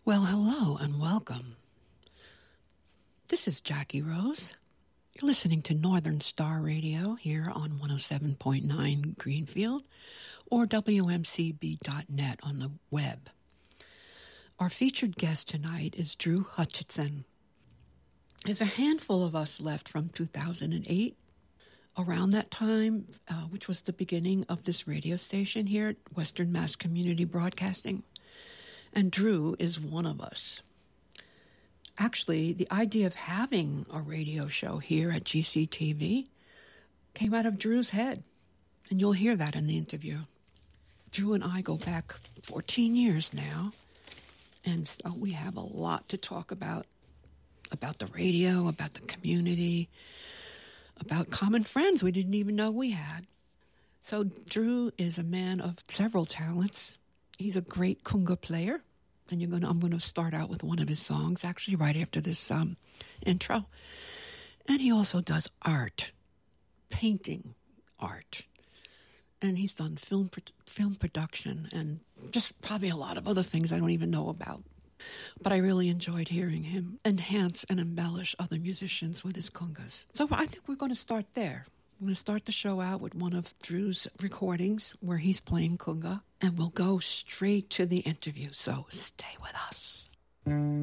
Well, hello and welcome. This is Jackie Rose. You're listening to Northern Star Radio here on 107.9 Greenfield or WMCB.net on the web. Our featured guest tonight is Drew Hutchison. There's a handful of us left from 2008. Around that time, which was the beginning of this radio station here at Western Mass Community Broadcasting. And Drew is one of us. Actually, the idea of having a radio show here at GCTV came out of Drew's head. And you'll hear that in the interview. Drew and I go back 14 years now. And so we have a lot to talk about the radio, about the community, about common friends we didn't even know we had. So Drew is a man of several talents. He's a great conga player, and I'm going to start out with one of his songs, actually right after this intro. And he also does art, painting art, and he's done film production and just probably a lot of other things I don't even know about. But I really enjoyed hearing him enhance and embellish other musicians with his congas. So I think we're going to start there. I'm going to start the show out with one of Drew's recordings where he's playing conga, and we'll go straight to the interview. So stay with us.